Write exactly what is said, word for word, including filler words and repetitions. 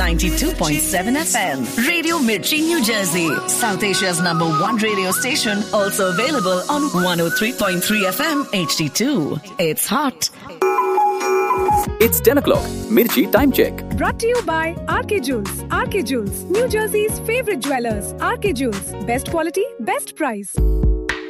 ninety-two point seven F M. Radio Mirchi, New Jersey. South Asia's number one radio station. Also available on one oh three point three F M H D two. It's hot. It's ten o'clock. Mirchi time check. Brought to you by R K Jewels. R K Jewels, New Jersey's favorite jewelers. R K Jewels. Best quality, best price.